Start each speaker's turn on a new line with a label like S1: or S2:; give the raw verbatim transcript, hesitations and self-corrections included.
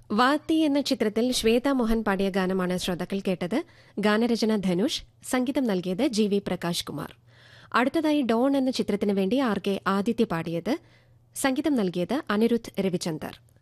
S1: വാത്തി എന്ന ചിത്രത്തിൽ ശ്വേത മോഹൻ പാടിയ ഗാനമാണ് ശ്രോതാക്കൾ കേട്ടത്. ഗാനരചന ധനുഷ്, സംഗീതം നൽകിയത് ജി വി പ്രകാശ് കുമാർ. അടുത്തതായി ഡോൺ എന്ന ചിത്രത്തിനു വേണ്ടി ആർ കെ ആദിത്യ പാടിയത്, സംഗീതം നൽകിയത് അനിരുദ്ധ് രവിചന്ദർ.